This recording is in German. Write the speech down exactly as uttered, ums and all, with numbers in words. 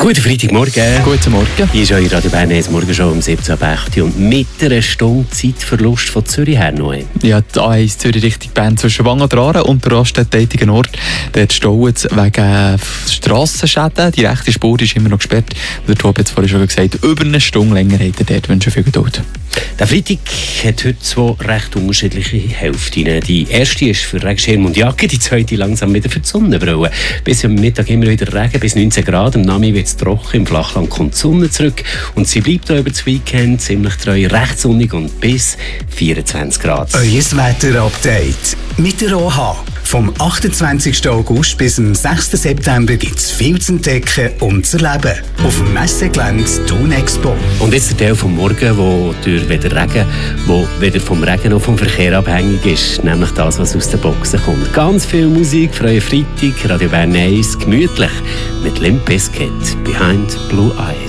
Guten Freitagmorgen. Guten Morgen. Hier ist eure Radio Bern eins Morgenshow um siebzehn Uhr acht und mit einer Stunde Zeitverlust von Zürich her noch. Ja, die A eins Zürich Richtung Bern zwischen Wangen und Aare und der raststättigen Ort. Dort staut es wegen Strassenschäden. Die rechte Spur ist immer noch gesperrt. Der Tob hat es vorhin schon gesagt, über eine Stunde länger hat er dort. Wünsche viel Geduld. Der Freitag hat heute zwei recht unterschiedliche Hälften. Die erste ist für Regenschirm und Jacke, die zweite langsam wieder für die Sonnenbrille. Bis am Mittag immer wieder Regen, bis neunzehn Grad. Am Nami wird es trocken, im Flachland kommt die Sonne zurück. Und sie bleibt auch über das Weekend ziemlich treu, recht sonnig und bis vierundzwanzig Grad. Euer Wetter-Update mit der O H. Vom achtundzwanzigsten August bis zum sechsten September gibt es viel zu entdecken und zu erleben. Auf dem Messegelände Thun Expo. Und jetzt der Teil vom Morgen, wo durch weder Regen, wo weder vom Regen noch vom Verkehr abhängig ist, nämlich das, was aus den Boxen kommt. Ganz viel Musik, freie Freitag, Radio Bern eins, gemütlich mit Limp Bizkit, Behind Blue Eyes.